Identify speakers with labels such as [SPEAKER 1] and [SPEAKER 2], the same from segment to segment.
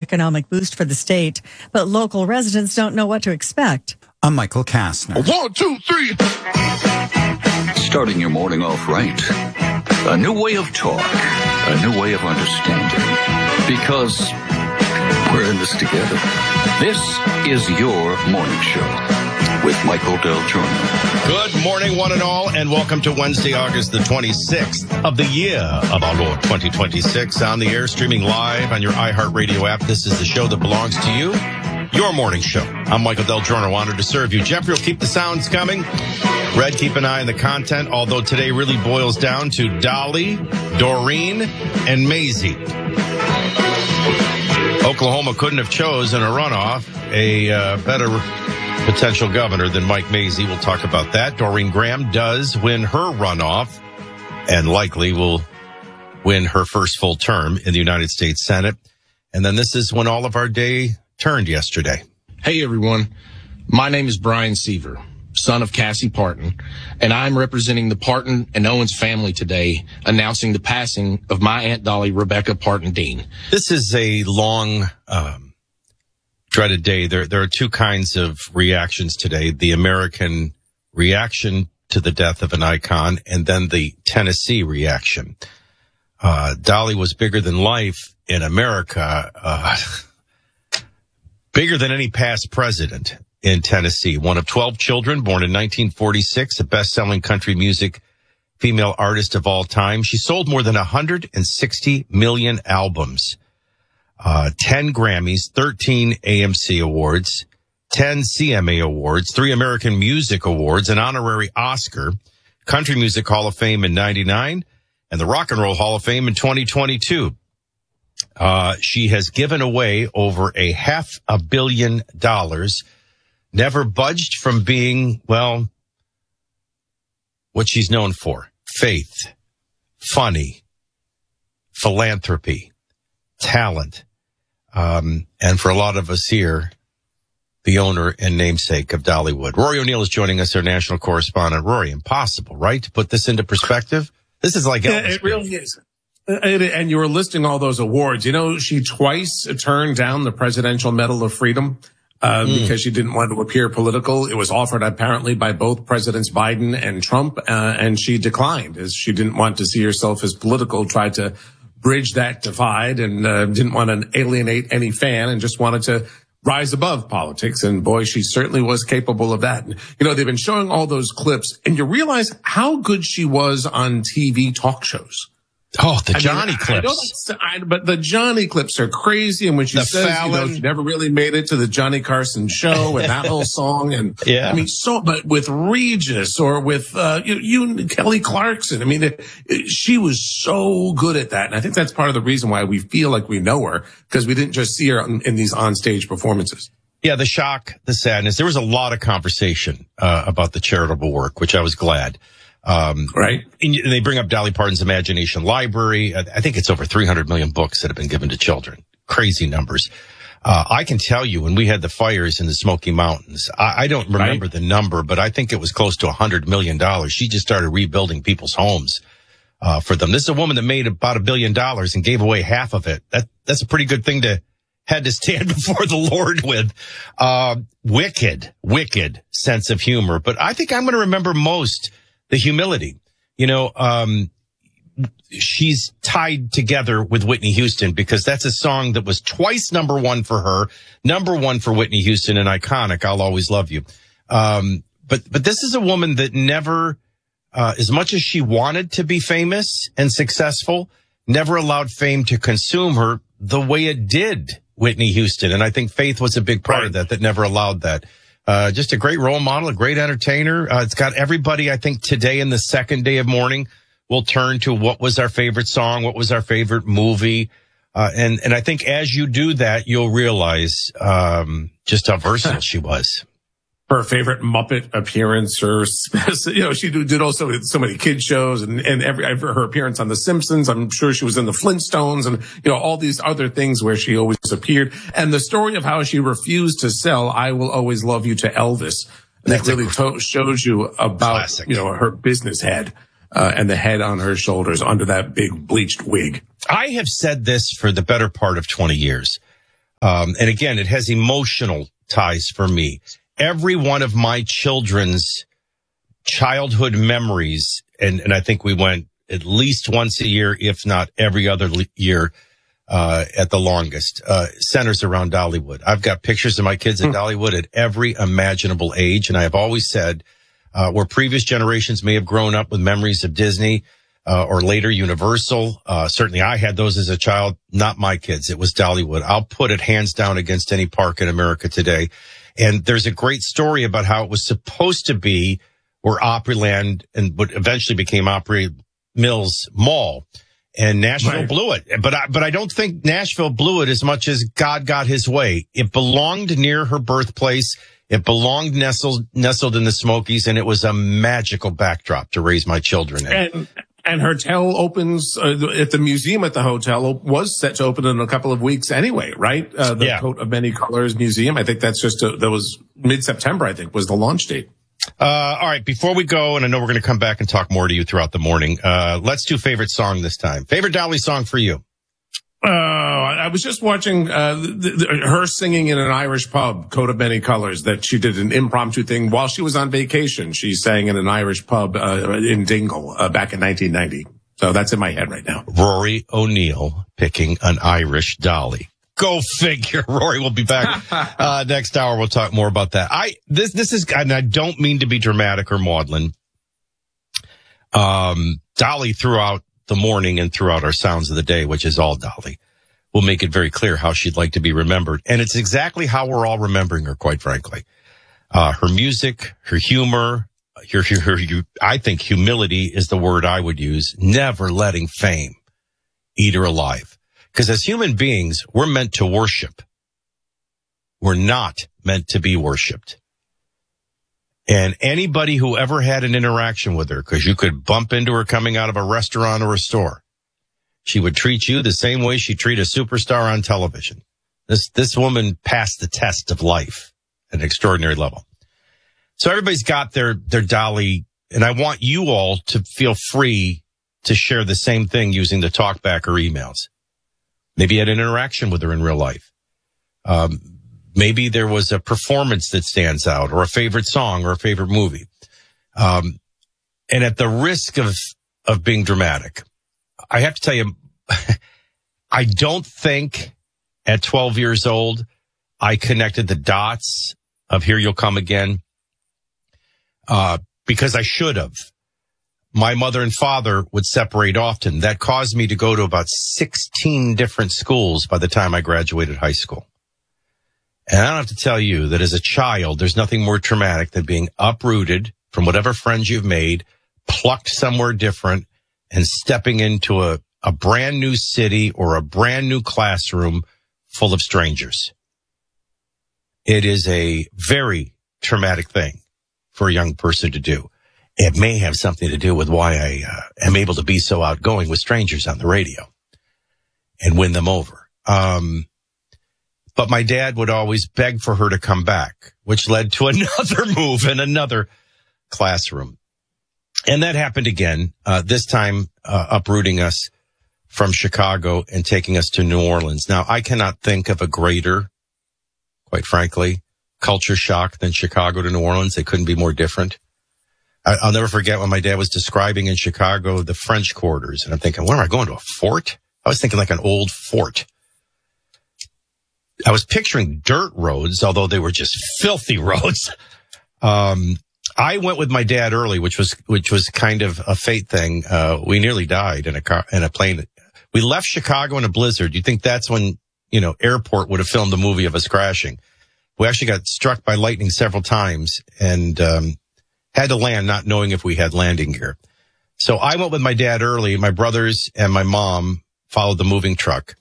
[SPEAKER 1] economic boost for the state, but local residents don't know what to expect.
[SPEAKER 2] I'm Michael Kastner.
[SPEAKER 3] 1, 2, 3.
[SPEAKER 4] Starting your morning off right. A new way of talk. A new way of understanding. Because we're in this together. This is your morning show with Michael Del Giorno.
[SPEAKER 3] Good morning, one and all, and welcome to Wednesday, August the 26th of the year of our Lord 2026. On the air, streaming live on your iHeartRadio app. This is the show that belongs to you, your morning show. I'm Michael Del Giorno, honored to serve you. Jeffrey will keep the sounds coming. Red, keep an eye on the content, although today really boils down to Dolly, Doreen, and Maisie. Oklahoma couldn't have chosen a runoff a better potential governor than Mike Mazie. We'll talk about that. Doreen Graham does win her runoff and likely will win her first full term in the United States Senate. And then this is when all of our day turned yesterday.
[SPEAKER 5] Hey, everyone. My name is Brian Seaver, son of Cassie Parton, and I'm representing the Parton and Owens family today, announcing the passing of my Aunt Dolly, Rebecca Parton Dean.
[SPEAKER 3] This is a long, dreaded day. There are two kinds of reactions today. The American reaction to the death of an icon, and then the Tennessee reaction. Dolly was bigger than life in America, bigger than any past president in Tennessee. One of 12 children, born in 1946, a best-selling country music female artist of all time. She sold more than 160 million albums. 10 Grammys, 13 AMC Awards, 10 CMA Awards, 3 American Music Awards, an honorary Oscar, Country Music Hall of Fame in 99, and the Rock and Roll Hall of Fame in 2022. She has given away over $500 million, never budged from being, well, what she's known for: faith, funny, philanthropy, talent. And for a lot of us here, the owner and namesake of Dollywood. Rory O'Neill is joining us, our national correspondent. Rory, impossible, right? To put this into perspective? This is like Elvis.
[SPEAKER 6] It really is. And you were listing all those awards. You know, she twice turned down the Presidential Medal of Freedom because she didn't want to appear political. It was offered apparently by both Presidents Biden and Trump, and she declined, as she didn't want to see herself as political, tried to bridge that divide, and didn't want to alienate any fan, and just wanted to rise above politics. And boy, she certainly was capable of that. And, you know, they've been showing all those clips, and you realize how good she was on TV talk shows.
[SPEAKER 3] Oh, the Johnny clips.
[SPEAKER 6] But the Johnny clips are crazy. And when she says, Fallon, you know, she never really made it to the Johnny Carson show and that whole song. And
[SPEAKER 3] yeah,
[SPEAKER 6] I mean, but with Regis or with, Kelly Clarkson, I mean, she was so good at that. And I think that's part of the reason why we feel like we know her, because we didn't just see her in these onstage performances.
[SPEAKER 3] Yeah, the shock, the sadness. There was a lot of conversation, about the charitable work, which I was glad.
[SPEAKER 6] Right.
[SPEAKER 3] And they bring up Dolly Parton's Imagination Library. I think it's over 300 million books that have been given to children. Crazy numbers. I can tell you, when we had the fires in the Smoky Mountains, I don't remember the number, but I think it was close to $100 million. She just started rebuilding people's homes, for them. This is a woman that made about $1 billion and gave away half of it. That's a pretty good thing to had to stand before the Lord with. Wicked sense of humor. But I think I'm going to remember most the humility. You know, she's tied together with Whitney Houston because that's a song that was twice number one for her, number one for Whitney Houston, and iconic, I'll Always Love You. But this is a woman that never, as much as she wanted to be famous and successful, never allowed fame to consume her the way it did Whitney Houston. And I think Faith was a big part of that never allowed that. Just a great role model, a great entertainer. It's got everybody, I think, today in the second day of mourning will turn to what was our favorite song, what was our favorite movie. And I think as you do that, you'll realize just how versatile she was.
[SPEAKER 6] Her favorite Muppet appearance, or, you know, she did also so many kid shows and her appearance on The Simpsons. I'm sure she was in the Flintstones and, you know, all these other things where she always appeared. And the story of how she refused to sell I Will Always Love You to Elvis, that really shows you about, classic. You know, her business head, and the head on her shoulders under that big bleached wig.
[SPEAKER 3] I have said this for the better part of 20 years. And again, it has emotional ties for me. Every one of my children's childhood memories, and I think we went at least once a year, if not every other year, at the longest, centers around Dollywood. I've got pictures of my kids at Dollywood at every imaginable age. And I have always said, where previous generations may have grown up with memories of Disney, or later Universal. Certainly I had those as a child, not my kids. It was Dollywood. I'll put it hands down against any park in America today. And there's a great story about how it was supposed to be where Opryland and what eventually became Opry Mills Mall. And Nashville blew it. But I don't think Nashville blew it as much as God got his way. It belonged near her birthplace. It belonged nestled in the Smokies, and it was a magical backdrop to raise my children in.
[SPEAKER 6] And hotel opens at the museum at the hotel was set to open in a couple of weeks anyway, right? The Coat of Many Colors Museum. I think that's that was mid-September, I think, was the launch date.
[SPEAKER 3] All right. Before we go, and I know we're going to come back and talk more to you throughout the morning. Let's do favorite song this time. Favorite Dolly song for you?
[SPEAKER 6] I was just watching her singing in an Irish pub, Coat of Many Colors, that she did an impromptu thing while she was on vacation. She sang in an Irish pub in Dingle back in 1990. So that's in my head right now.
[SPEAKER 3] Rory O'Neill picking an Irish Dolly. Go figure. Rory will be back next hour. We'll talk more about that. This is, and I don't mean to be dramatic or maudlin. Dolly throughout the morning and throughout our sounds of the day, which is all Dolly, will make it very clear how she'd like to be remembered. And it's exactly how we're all remembering her, quite frankly. Her music, her humor, I think humility is the word I would use. Never letting fame eat her alive. Because as human beings, we're meant to worship. We're not meant to be worshiped. And anybody who ever had an interaction with her, because you could bump into her coming out of a restaurant or a store, she would treat you the same way she treated a superstar on television. This woman passed the test of life at an extraordinary level. So everybody's got their Dolly, and I want you all to feel free to share the same thing using the talkback or emails. Maybe you had an interaction with her in real life. Maybe there was a performance that stands out, or a favorite song, or a favorite movie. And at the risk of being dramatic, I have to tell you, I don't think at 12 years old, I connected the dots of Here You'll Come Again, because I should have. My mother and father would separate often. That caused me to go to about 16 different schools by the time I graduated high school. And I don't have to tell you that as a child, there's nothing more traumatic than being uprooted from whatever friends you've made, plucked somewhere different, and stepping into a brand new city or a brand new classroom full of strangers. It is a very traumatic thing for a young person to do. It may have something to do with why I am able to be so outgoing with strangers on the radio and win them over. But my dad would always beg for her to come back, which led to another move in another classroom. And that happened again, this time uprooting us from Chicago and taking us to New Orleans. Now, I cannot think of a greater, quite frankly, culture shock than Chicago to New Orleans. They couldn't be more different. I'll never forget when my dad was describing in Chicago the French Quarters. And I'm thinking, where am I going, to a fort? I was thinking like an old fort. I was picturing dirt roads, although they were just filthy roads. I went with my dad early, which was kind of a fate thing. We nearly died in a plane. We left Chicago in a blizzard. You think that's when, Airport would have filmed the movie of us crashing. We actually got struck by lightning several times and, had to land not knowing if we had landing gear. So I went with my dad early. My brothers and my mom followed the moving truck.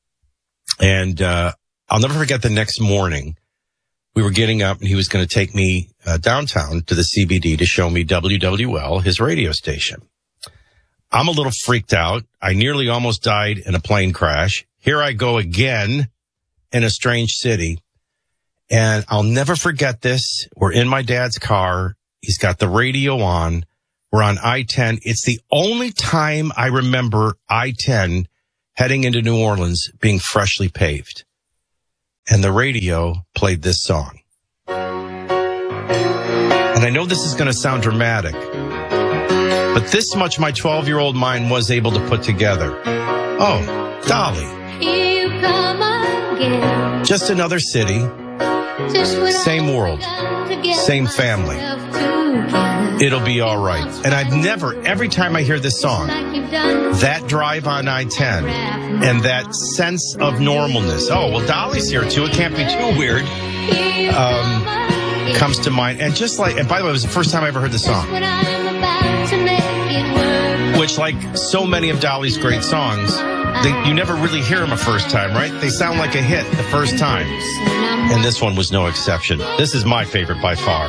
[SPEAKER 3] And I'll never forget the next morning, we were getting up and he was going to take me downtown to the CBD to show me WWL, his radio station. I'm a little freaked out. I nearly almost died in a plane crash. Here I go again in a strange city. And I'll never forget this. We're in my dad's car. He's got the radio on. We're on I-10. It's the only time I remember I-10 heading into New Orleans being freshly paved. and the radio played this song. And I know this is going to sound dramatic, but this much my 12-year-old mind was able to put together. Oh, Dolly.
[SPEAKER 2] Here you come again.
[SPEAKER 3] Just another city, same world, same family. It'll be all right. And I've never, every time I hear this song, that drive on I-10 and that sense of normalness. Oh, well, Dolly's here too. It can't be too weird. Comes to mind. And just like, and by the way, it was the first time I ever heard the song. Which, like so many of Dolly's great songs, you never really hear them a first time, right? They sound like a hit the first time. And this one was no exception. This is my favorite by far.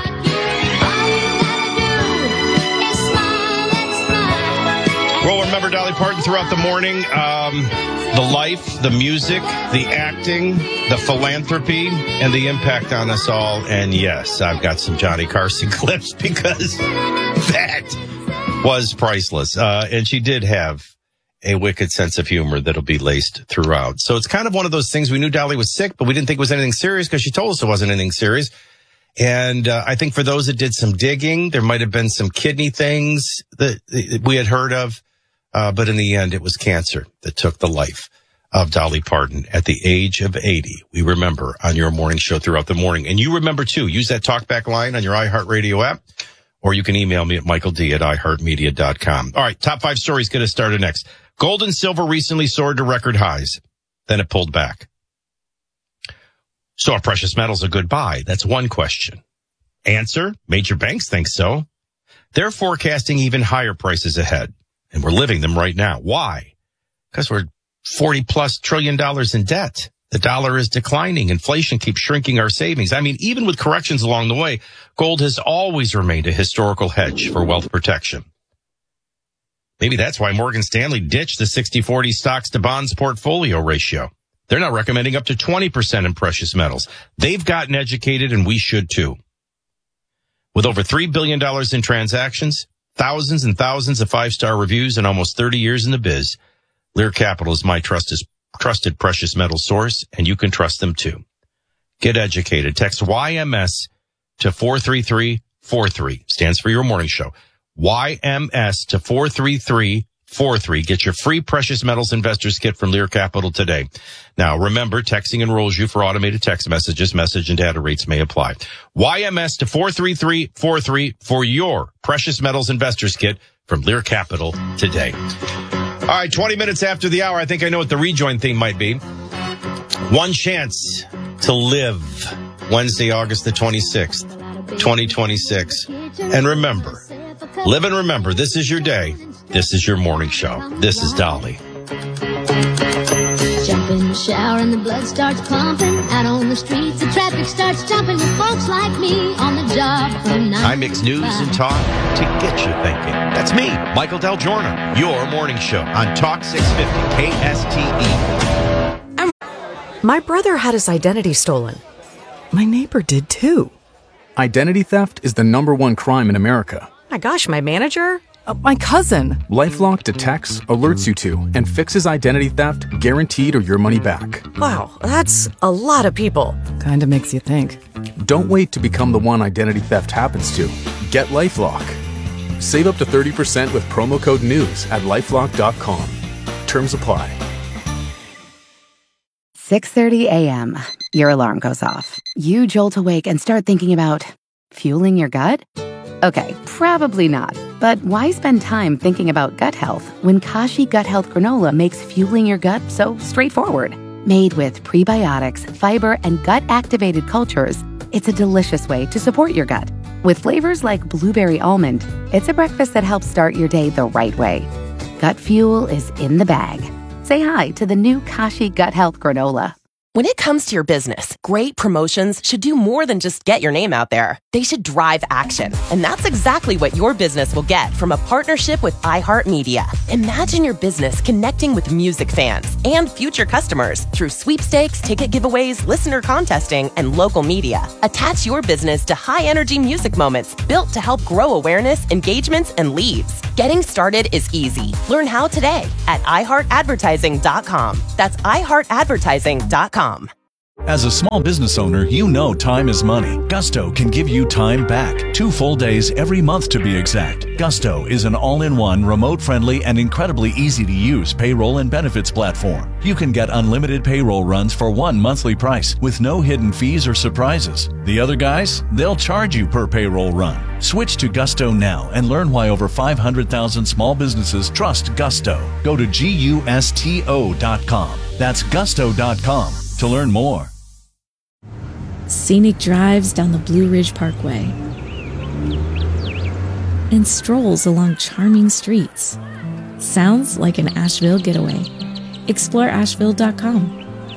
[SPEAKER 3] Well, remember Dolly Parton throughout the morning. The life, the music, the acting, the philanthropy, and the impact on us all. And yes, I've got some Johnny Carson clips because that was priceless. And she did have a wicked sense of humor that'll be laced throughout. So it's kind of one of those things. We knew Dolly was sick, but we didn't think it was anything serious because she told us it wasn't anything serious. And I think for those that did some digging, there might have been some kidney things that we had heard of. But in the end, it was cancer that took the life of Dolly Parton at the age of 80. We remember on your morning show throughout the morning. And you remember, too. Use that talkback line on your iHeartRadio app, or you can email me at michaeld@iheartmedia.com. All right, top 5 stories going to start next. Gold and silver recently soared to record highs. Then it pulled back. So are precious metals a good buy? That's one question. Answer, major banks think so. They're forecasting even higher prices ahead. And we're living them right now. Why? Because we're $40+ trillion in debt. The dollar is declining. Inflation keeps shrinking our savings. I mean, even with corrections along the way, gold has always remained a historical hedge for wealth protection. Maybe that's why Morgan Stanley ditched the 60-40 stocks to bonds portfolio ratio. They're now recommending up to 20% in precious metals. They've gotten educated, and we should too. With over $3 billion in transactions, thousands and thousands of 5-star reviews, and almost 30 years in the biz, Lear Capital is my trusted precious metal source, and you can trust them too. Get educated. Text YMS to 43343. Stands for your morning show. YMS to 43343. Get your free precious metals investors kit from Lear Capital today. Now, remember, texting enrolls you for automated text messages. Message and data rates may apply. YMS to 43343 for your precious metals investors kit from Lear Capital today. All right, 20 minutes after the hour, I think I know what the rejoin theme might be. One chance to live. Wednesday, August the 26th, 2026. And remember, live and remember, this is your day. This is your morning show. This is Dolly.
[SPEAKER 2] Jump in the shower and the blood starts pumping. Out on the streets, the traffic starts jumping with folks like me on the job from 9
[SPEAKER 3] I mix news and talk to get you thinking. That's me, Michael Del Giorno, your morning show on Talk 650 KSTE.
[SPEAKER 7] My brother had his identity stolen. My neighbor did too.
[SPEAKER 8] Identity theft is the #1 crime in America.
[SPEAKER 7] My gosh, my manager? My cousin.
[SPEAKER 8] LifeLock detects, alerts you to, and fixes identity theft guaranteed or your money back.
[SPEAKER 7] Wow, that's a lot of people. Kinda makes you think.
[SPEAKER 8] Don't wait to become the one identity theft happens to. Get LifeLock. Save up to 30% with promo code NEWS at LifeLock.com. Terms apply.
[SPEAKER 9] 6:30 a.m. Your alarm goes off. You jolt awake and start thinking about fueling your gut? Okay, probably not. But why spend time thinking about gut health when Kashi Gut Health Granola makes fueling your gut so straightforward? Made with prebiotics, fiber, and gut-activated cultures, it's a delicious way to support your gut. With flavors like blueberry almond, it's a breakfast that helps start your day the right way. Gut fuel is in the bag. Say hi to the new Kashi Gut Health Granola.
[SPEAKER 10] When it comes to your business, great promotions should do more than just get your name out there. They should drive action. And that's exactly what your business will get from a partnership with iHeartMedia. Imagine your business connecting with music fans and future customers through sweepstakes, ticket giveaways, listener contesting, and local media. Attach your business to high-energy music moments built to help grow awareness, engagements, and leads. Getting started is easy. Learn how today at iHeartAdvertising.com. That's iHeartAdvertising.com.
[SPEAKER 11] As a small business owner, you know time is money. Gusto can give you time back. 2 full days every month to be exact. Gusto is an all-in-one, remote-friendly, and incredibly easy-to-use payroll and benefits platform. You can get unlimited payroll runs for one monthly price with no hidden fees or surprises. The other guys, they'll charge you per payroll run. Switch to Gusto now and learn why over 500,000 small businesses trust Gusto. Go to GUSTO.com. That's Gusto.com to learn more.
[SPEAKER 12] Scenic drives down the Blue Ridge Parkway and strolls along charming streets. Sounds like an Asheville getaway. Explore Asheville.com.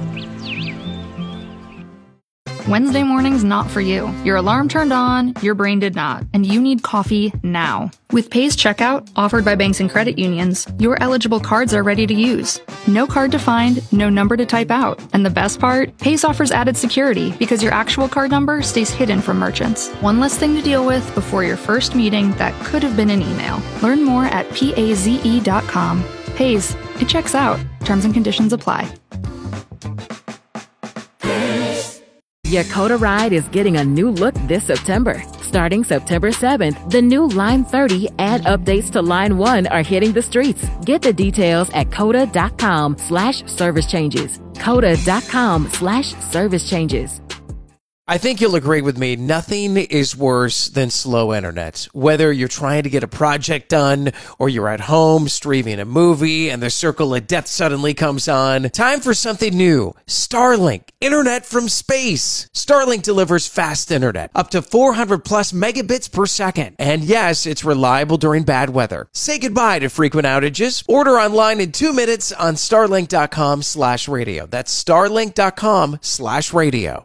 [SPEAKER 13] Wednesday morning's not for you. Your alarm turned on, your brain did not, and you need coffee now. With Pays Checkout, offered by banks and credit unions, your eligible cards are ready to use. No card to find, no number to type out. And the best part? Pays offers added security because your actual card number stays hidden from merchants. One less thing to deal with before your first meeting that could have been an email. Learn more at PAZE.com. Pays. It checks out. Terms and conditions apply.
[SPEAKER 14] Yakota Ride is getting a new look this September. Starting September 7th, the new Line 30 and updates to Line 1 are hitting the streets. Get the details at COTA.com/service changes. COTA.com/service changes.
[SPEAKER 15] I think you'll agree with me, nothing is worse than slow internet. Whether you're trying to get a project done or you're at home streaming a movie and the circle of death suddenly comes on, time for something new. Starlink, internet from space. Starlink delivers fast internet, up to 400 plus megabits per second. And yes, it's reliable during bad weather. Say goodbye to frequent outages. Order online in 2 minutes on starlink.com/radio. That's starlink.com/radio.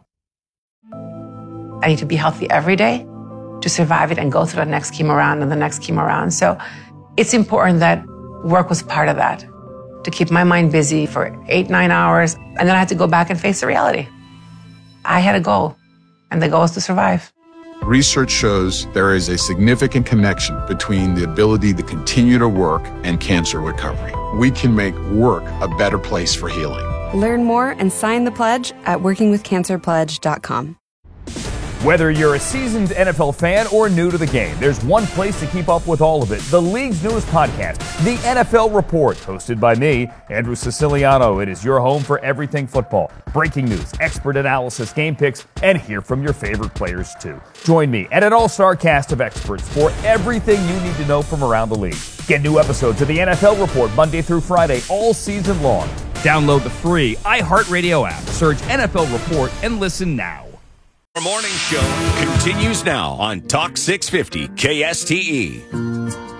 [SPEAKER 16] I need to be healthy every day to survive it and go through the next chemo round and the next chemo round. So it's important that work was part of that, to keep my mind busy for 8-9 hours. And then I had to go back and face the reality. I had a goal, and the goal is to survive.
[SPEAKER 17] Research shows there is a significant connection between the ability to continue to work and cancer recovery. We can make work a better place for healing.
[SPEAKER 18] Learn more and sign the pledge at workingwithcancerpledge.com.
[SPEAKER 19] Whether you're a seasoned NFL fan or new to the game, there's one place to keep up with all of it. The league's newest podcast, The NFL Report, hosted by me, Andrew Siciliano. It is your home for everything football. Breaking news, expert analysis, game picks, and hear from your favorite players too. Join me and an all-star cast of experts for everything you need to know from around the league. Get new episodes of The NFL Report Monday through Friday all season long. Download the free iHeartRadio app, search NFL Report, and listen now.
[SPEAKER 20] Our morning show continues now on Talk 650 KSTE.